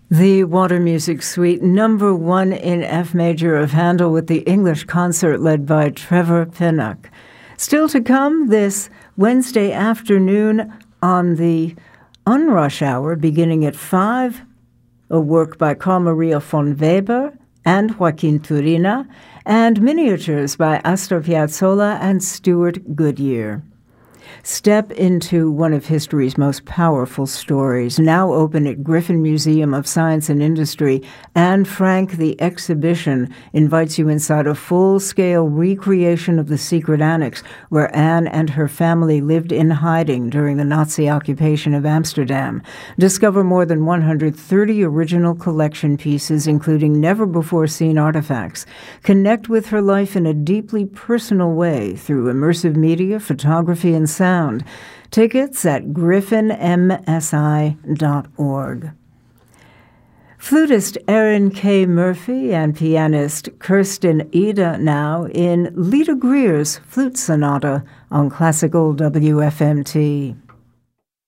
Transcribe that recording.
The Water Music Suite, number 1 in F major of Handel with the English concert led by Trevor Pinnock. Still to come this Wednesday afternoon on the Unrush Hour, beginning at 5, a work by Carl Maria von Weber and Joaquin Turina, and miniatures by Astor Piazzolla and Stuart Goodyear. Step into one of history's most powerful stories, now open at Griffin Museum of Science and Industry. Anne Frank, the exhibition, invites you inside a full-scale recreation of the secret annex where Anne and her family lived in hiding during the Nazi occupation of Amsterdam. Discover more than 130 original collection pieces, including never-before-seen artifacts. Connect with her life in a deeply personal way through immersive media, photography, and sound. Tickets at griffinmsi.org. Flutist Erin K. Murphy and pianist Kirsten Ida now in Lita Greer's Flute Sonata on Classical WFMT.